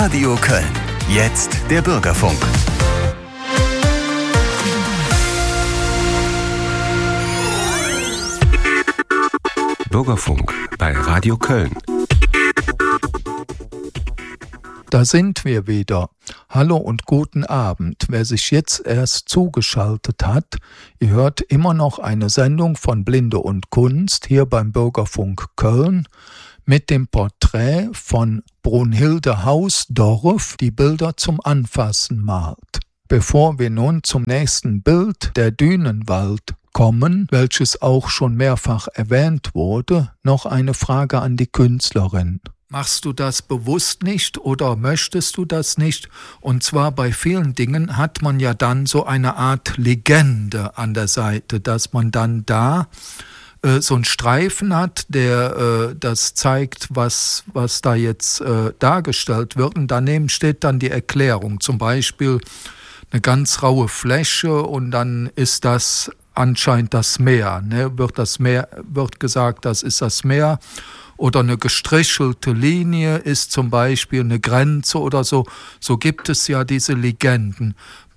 Radio Köln. Jetzt der Bürgerfunk. Bürgerfunk bei Radio Köln. Da sind wir wieder. Hallo und guten Abend. Wer sich jetzt erst zugeschaltet hat, ihr hört immer noch eine Sendung von Blinde und Kunst hier beim Bürgerfunk Köln mit dem Porträt von Brunhilde Hausdorff, die Bilder zum Anfassen malt. Bevor wir nun zum nächsten Bild, der Dünenwald, kommen, welches auch schon mehrfach erwähnt wurde, noch eine Frage an die Künstlerin. Machst du das bewusst nicht oder möchtest du das nicht? Und zwar bei vielen Dingen hat man ja dann so eine Art Legende an der Seite, dass man dann da so einen Streifen hat, der das zeigt, was da jetzt dargestellt wird. Und daneben steht dann die Erklärung, zum Beispiel eine ganz raue Fläche und dann ist das anscheinend das Meer. Ne? Wird gesagt, das ist das Meer. Oder eine gestrichelte Linie ist zum Beispiel eine Grenze oder so. So gibt es ja diese Legenden.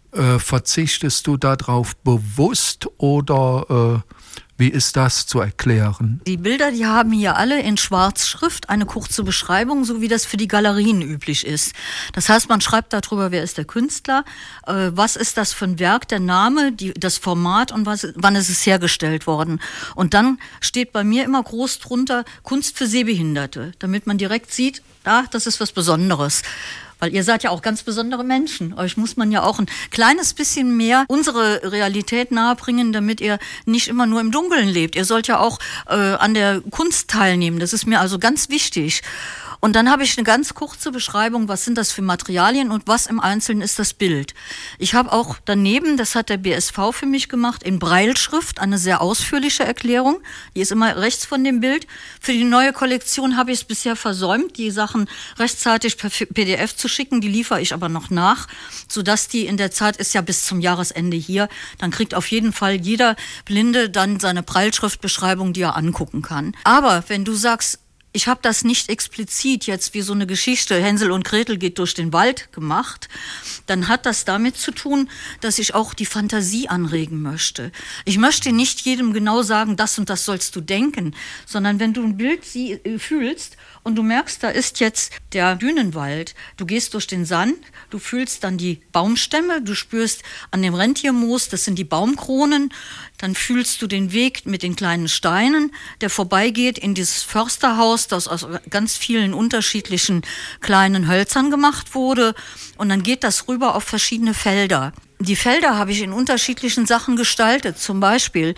Verzichtest du darauf bewusst oder wie ist das zu erklären? Die Bilder, die haben hier alle in Schwarzschrift eine kurze Beschreibung, so wie das für die Galerien üblich ist. Das heißt, man schreibt darüber, wer ist der Künstler, was ist das für ein Werk, der Name, das Format und wann ist es hergestellt worden. Und dann steht bei mir immer groß drunter Kunst für Sehbehinderte, damit man direkt sieht, das ist was Besonderes. Weil ihr seid ja auch ganz besondere Menschen. Euch muss man ja auch ein kleines bisschen mehr unsere Realität nahebringen, damit ihr nicht immer nur im Dunkeln lebt. Ihr sollt ja auch an der Kunst teilnehmen. Das ist mir also ganz wichtig. Und dann habe ich eine ganz kurze Beschreibung, was sind das für Materialien und was im Einzelnen ist das Bild. Ich habe auch daneben, das hat der BSV für mich gemacht, in Brailleschrift eine sehr ausführliche Erklärung. Die ist immer rechts von dem Bild. Für die neue Kollektion habe ich es bisher versäumt, die Sachen rechtzeitig per PDF zu schicken. Die liefere ich aber noch nach, sodass die in der Zeit ist ja bis zum Jahresende hier. Dann kriegt auf jeden Fall jeder Blinde dann seine Brailleschriftbeschreibung, die er angucken kann. Aber wenn du sagst, ich habe das nicht explizit jetzt wie so eine Geschichte, Hänsel und Gretel geht durch den Wald gemacht, dann hat das damit zu tun, dass ich auch die Fantasie anregen möchte. Ich möchte nicht jedem genau sagen, das und das sollst du denken, sondern wenn du ein Bild fühlst und du merkst, da ist jetzt der Dünenwald, du gehst durch den Sand, du fühlst dann die Baumstämme, du spürst an dem Rentiermoos, das sind die Baumkronen, dann fühlst du den Weg mit den kleinen Steinen, der vorbeigeht in dieses Försterhaus, das aus ganz vielen unterschiedlichen kleinen Hölzern gemacht wurde. Und dann geht das rüber auf verschiedene Felder. Die Felder habe ich in unterschiedlichen Sachen gestaltet. Zum Beispiel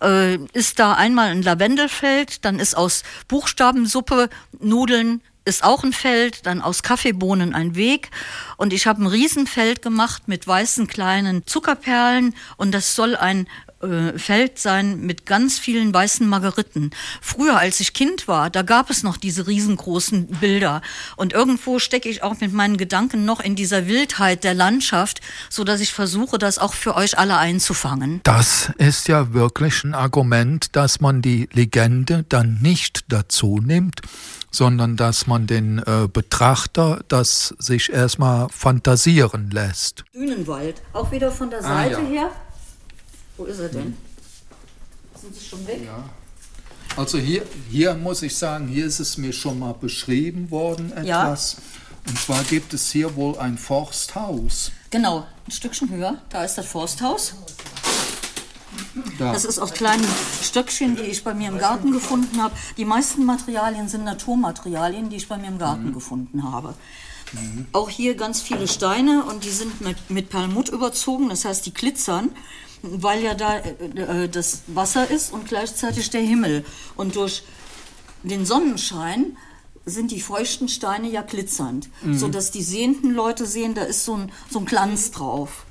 ist da einmal ein Lavendelfeld, dann ist aus Buchstabensuppe Nudeln ist auch ein Feld, dann aus Kaffeebohnen ein Weg und ich habe ein Riesenfeld gemacht mit weißen kleinen Zuckerperlen und das soll ein Feld sein mit ganz vielen weißen Margeriten. Früher, als ich Kind war, da gab es noch diese riesengroßen Bilder und irgendwo stecke ich auch mit meinen Gedanken noch in dieser Wildheit der Landschaft, so dass ich versuche, das auch für euch alle einzufangen. Das ist ja wirklich ein Argument, dass man die Legende dann nicht dazu nimmt, sondern dass man den Betrachter das sich erstmal fantasieren lässt. Dünenwald, auch wieder von der Seite her. Wo ist er denn? Sind Sie schon weg? Ja. Also hier muss ich sagen, hier ist es mir schon mal beschrieben worden etwas. Ja. Und zwar gibt es hier wohl ein Forsthaus. Genau, ein Stückchen höher, da ist das Forsthaus. Da. Das ist aus kleinen Stöckchen, die ich bei mir im Garten gefunden habe. Die meisten Materialien sind Naturmaterialien, die ich bei mir im Garten gefunden habe. Auch hier ganz viele Steine und die sind mit Perlmutt überzogen, das heißt, die glitzern, weil ja da das Wasser ist und gleichzeitig der Himmel. Und durch den Sonnenschein sind die feuchten Steine ja glitzernd, sodass die sehenden Leute sehen, da ist so ein Glanz drauf.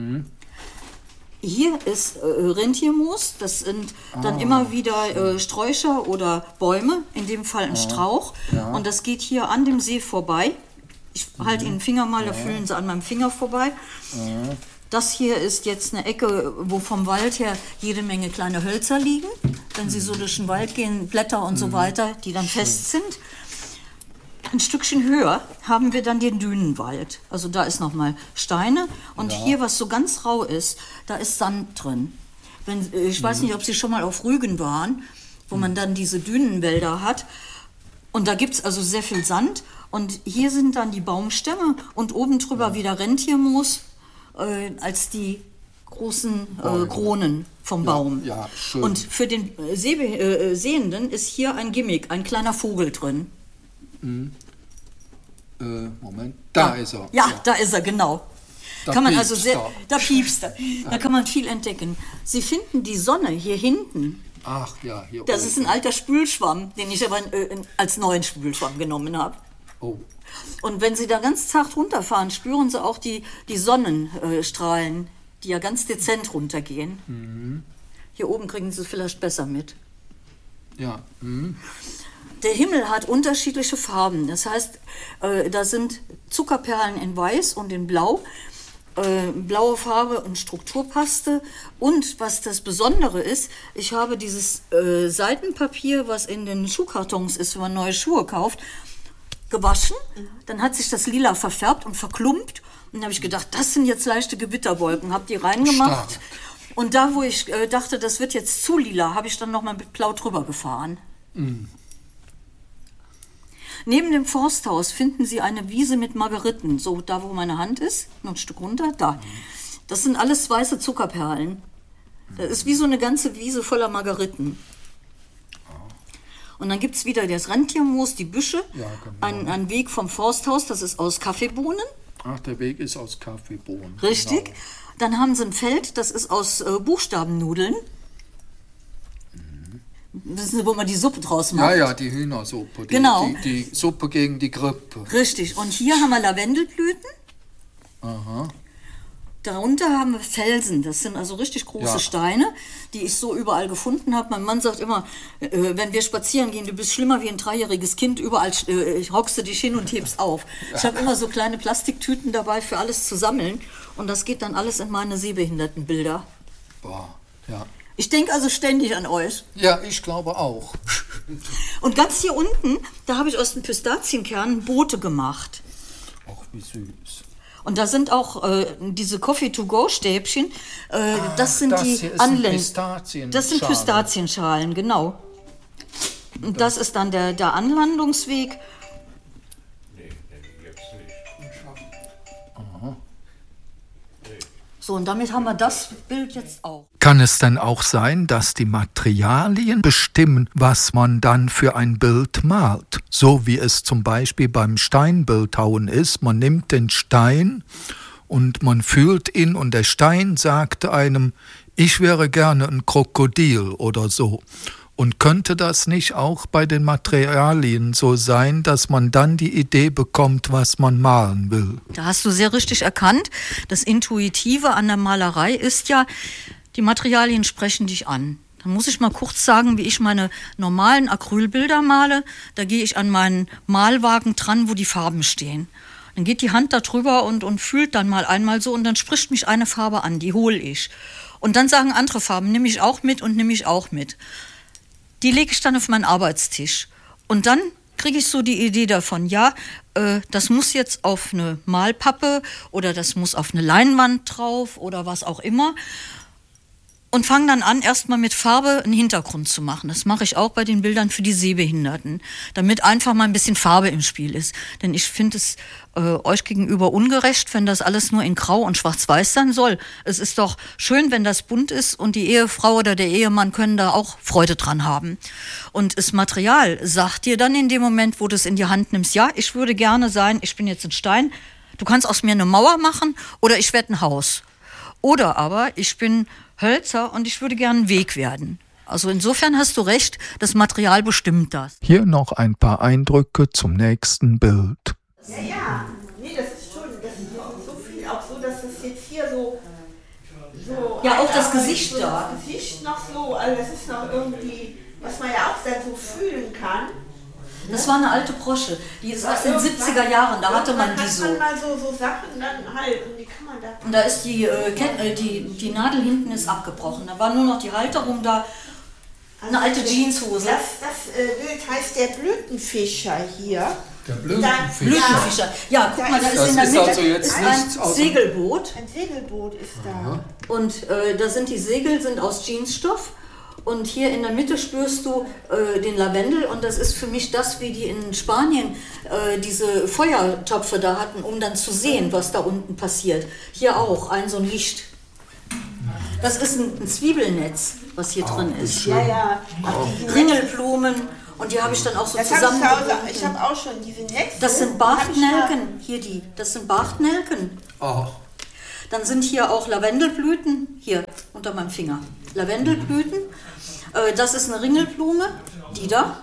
Hier ist Rentiermoos, das sind dann immer wieder Sträucher oder Bäume, in dem Fall ein Strauch. Ja. Und das geht hier an dem See vorbei. Ich halte Ihnen den Finger mal, da fühlen Sie an meinem Finger vorbei. Das hier ist jetzt eine Ecke, wo vom Wald her jede Menge kleine Hölzer liegen. Wenn Sie so durch den Wald gehen, Blätter und so weiter, die dann fest sind. Ein Stückchen höher haben wir dann den Dünenwald. Also da ist nochmal Steine und hier, was so ganz rau ist, da ist Sand drin. Ich weiß nicht, ob Sie schon mal auf Rügen waren, wo man dann diese Dünenwälder hat. Und da gibt es also sehr viel Sand. Und hier sind dann die Baumstämme und oben drüber wieder Rentiermoos als die großen Kronen vom Baum. Ja, schön. Und für den Sehenden ist hier ein Gimmick, ein kleiner Vogel drin. Moment, da ist er. Ja, da ist er, genau. Da Kann man piepst also er. da piepst er. Da kann man viel entdecken. Sie finden die Sonne hier hinten. Ach ja, hier Das oben. ist ein alter Spülschwamm, den ich aber als neuen Spülschwamm genommen habe. Oh. Und wenn Sie da ganz zart runterfahren, spüren Sie auch die Sonnenstrahlen, die ja ganz dezent runtergehen. Hier oben kriegen Sie es vielleicht besser mit. Ja. Der Himmel hat unterschiedliche Farben. Das heißt, da sind Zuckerperlen in Weiß und in Blau, blaue Farbe und Strukturpaste. Und was das Besondere ist, ich habe dieses Seitenpapier, was in den Schuhkartons ist, wenn man neue Schuhe kauft, gewaschen. Dann hat sich das lila verfärbt und verklumpt. Und dann habe ich gedacht, das sind jetzt leichte Gewitterwolken. Habe die reingemacht. Stark. Und da, wo ich dachte, das wird jetzt zu lila, habe ich dann nochmal mit Blau drüber gefahren. Neben dem Forsthaus finden Sie eine Wiese mit Margeriten, so da, wo meine Hand ist, noch ein Stück runter, da. Das sind alles weiße Zuckerperlen. Das ist wie so eine ganze Wiese voller Margeriten. Und dann gibt es wieder das Rentiermoos, die Büsche, Ja, genau. ein Weg vom Forsthaus, das ist aus Kaffeebohnen, Ach, der Weg ist aus Kaffeebohnen. richtig. Genau. Dann haben sie ein Feld, das ist aus Buchstabennudeln. Wissen Sie, wo man die Suppe draus macht? Ja, ja, die Hühnersuppe. Genau. Die Suppe gegen die Grippe. Richtig. Und hier haben wir Lavendelblüten. Aha. Darunter haben wir Felsen. Das sind also richtig große Ja. Steine, die ich so überall gefunden habe. Mein Mann sagt immer, wenn wir spazieren gehen, du bist schlimmer wie ein 3-jähriges Kind. Überall hockst du dich hin und hebst auf. Ich habe immer so kleine Plastiktüten dabei für alles zu sammeln. Und das geht dann alles in meine Sehbehindertenbilder. Boah, ja. Ich denke also ständig an euch. Ja, ich glaube auch. Und ganz hier unten, da habe ich aus den Pistazienkernen Boote gemacht. Ach, wie süß. Und da sind auch diese Coffee-to-go-Stäbchen, das sind das die hier ist ein Anlängen. Pistazienschale. Das sind Pistazienschalen, genau. Und das ist dann der Anlandungsweg. So, und damit haben wir das Bild jetzt auch. Kann es denn auch sein, dass die Materialien bestimmen, was man dann für ein Bild malt? So wie es zum Beispiel beim Steinbildhauen ist. Man nimmt den Stein und man fühlt ihn und der Stein sagt einem, ich wäre gerne ein Krokodil oder so. Und könnte das nicht auch bei den Materialien so sein, dass man dann die Idee bekommt, was man malen will? Da hast du sehr richtig erkannt. Das Intuitive an der Malerei ist ja, die Materialien sprechen dich an. Dann muss ich mal kurz sagen, wie ich meine normalen Acrylbilder male. Da gehe ich an meinen Malwagen dran, wo die Farben stehen. Dann geht die Hand da drüber und fühlt dann mal einmal so und dann spricht mich eine Farbe an, die hole ich. Und dann sagen andere Farben, nehme ich auch mit und nehme ich auch mit. Die lege ich dann auf meinen Arbeitstisch. Und dann kriege ich so die Idee davon, ja, das muss jetzt auf eine Malpappe oder das muss auf eine Leinwand drauf oder was auch immer. Und fange dann an, erstmal mit Farbe einen Hintergrund zu machen. Das mache ich auch bei den Bildern für die Sehbehinderten, damit einfach mal ein bisschen Farbe im Spiel ist. Denn ich finde es euch gegenüber ungerecht, wenn das alles nur in Grau und Schwarz-Weiß sein soll. Es ist doch schön, wenn das bunt ist und die Ehefrau oder der Ehemann können da auch Freude dran haben. Und das Material sagt dir dann in dem Moment, wo du es in die Hand nimmst, ja, ich würde gerne sein, ich bin jetzt ein Stein, du kannst aus mir eine Mauer machen oder ich werde ein Haus. Oder aber ich bin Hölzer und ich würde gerne ein Weg werden. Also insofern hast du recht, das Material bestimmt das. Hier noch ein paar Eindrücke zum nächsten Bild. Ja, nee, das ist schon, das ist so viel, auch so, dass das jetzt hier so Ja, auch das Gesicht so da. Das Gesicht noch so, also das ist noch irgendwie, was man ja auch dann so fühlen kann. Das war eine alte Brosche, die ist aus den 70er Jahren, da hatte man die so. Da hat man mal so Sachen dann halt, und die kann man da... Und da ist die Nadel hinten ist abgebrochen, da war nur noch die Halterung da, eine alte Jeanshose. Das Bild heißt der Blütenfischer hier. Der Blütenfischer. Blütenfischer. Ja, guck mal, da ist Das in der ist Mitte also jetzt ist nichts ein aus dem- Segelboot. Ein Segelboot ist da. Und da sind die Segel sind aus Jeansstoff. Und hier in der Mitte spürst du den Lavendel. Und das ist für mich das, wie die in Spanien diese Feuertöpfe da hatten, um dann zu sehen, was da unten passiert. Hier auch, so ein Licht. Das ist ein Zwiebelnetz, was hier drin ist. Ja, ja. Ringelblumen. Und die habe ich dann auch so Das habe ich zu Hause. zusammengebunden. Ich habe auch schon diese Netze. Das sind Hab ich mal- Bartnelken. Hier das sind Bartnelken. Ach, Dann sind hier auch Lavendelblüten, hier unter meinem Finger. Lavendelblüten, das ist eine Ringelblume, die da.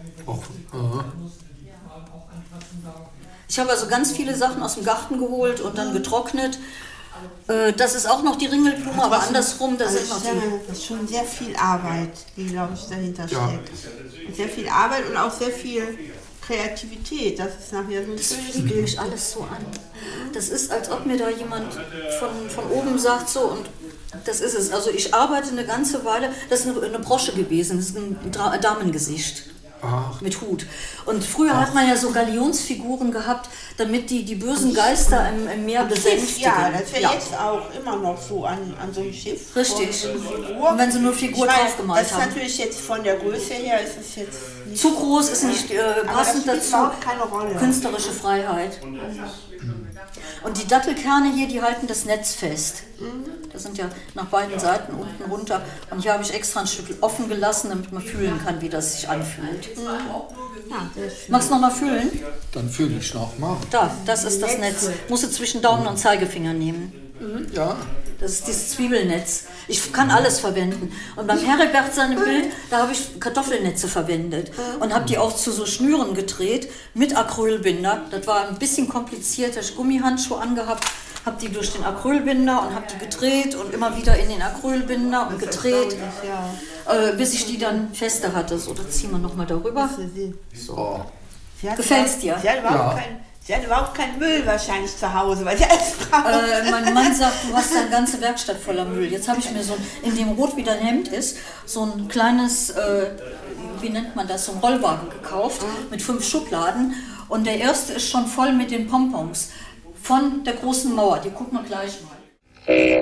Ich habe also ganz viele Sachen aus dem Garten geholt und dann getrocknet. Das ist auch noch die Ringelblume, aber andersrum, da sind noch die. Das ist schon sehr viel Arbeit, die, glaube ich, dahinter steckt. Sehr viel Arbeit und auch sehr viel Kreativität. Das ist nachher so ein Das schönes fühlt mich alles so an. Das ist, als ob mir da jemand von oben sagt, so, und das ist es. Also ich arbeite eine ganze Weile, das ist eine Brosche gewesen, das ist ein Damengesicht. Mit Hut. Und früher hat man ja so Galionsfiguren gehabt, damit die bösen Geister im Meer besänftigen. Ja, das wäre jetzt auch immer noch so an so einem Schiff. Richtig. So eine Figur. Und wenn sie nur Figur Ich meine, draufgemalt das ist haben. natürlich jetzt von der Größe her, ist es jetzt nicht Zu groß ist nicht passend das spielt dazu. überhaupt keine Rolle. Künstlerische Freiheit. Und die Dattelkerne hier, die halten das Netz fest. Das sind ja nach beiden Seiten unten runter. Und hier habe ich extra ein Stück offen gelassen, damit man fühlen kann, wie das sich anfühlt. Magst du noch mal fühlen? dann fühle ich noch mal. Da, das ist das Netz. Musst du zwischen Daumen und Zeigefinger nehmen. Ja, Das ist dieses Zwiebelnetz. Ich kann alles verwenden. Und beim Heribert seinem Bild, da habe ich Kartoffelnetze verwendet und habe die auch zu so Schnüren gedreht mit Acrylbinder. Das war ein bisschen kompliziert. Da habe ich Gummihandschuhe angehabt, habe die durch den Acrylbinder und habe die gedreht und immer wieder in den Acrylbinder und gedreht, bis ich die dann feste hatte. So, da ziehen wir nochmal darüber. so. Gefällt's dir? Sie hat überhaupt keinen Müll wahrscheinlich zu Hause, weil sie alles braucht. Mein Mann sagt, du hast deine ganze Werkstatt voller Müll. Jetzt habe ich mir so, in dem Rot wie dein Hemd ist, so ein kleines, wie nennt man das, so ein Rollwagen gekauft mit 5 Schubladen. Und der erste ist schon voll mit den Pompons von der großen Mauer. Die gucken wir gleich mal.